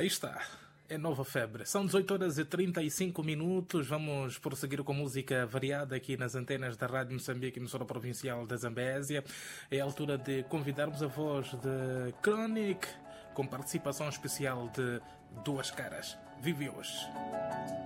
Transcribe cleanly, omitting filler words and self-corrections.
Aí está. É nova febre. São 18 horas e 35 minutos. Vamos prosseguir com música variada aqui nas antenas da Rádio Moçambique, emissora provincial da Zambésia. É a altura de convidarmos a voz de Chronic, com participação especial de Duas Caras. Vive hoje.